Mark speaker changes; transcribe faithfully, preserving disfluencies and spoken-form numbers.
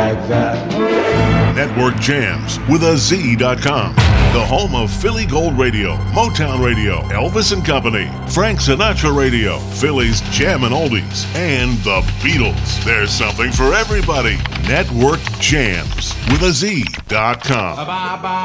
Speaker 1: like that.
Speaker 2: Network Jams with a Z dot com. The home of Philly Gold Radio, Motown Radio, Elvis and Company, Frank Sinatra Radio, Philly's Jammin' Oldies, and the Beatles. There's something for everybody. Network Jams with a Z dot com.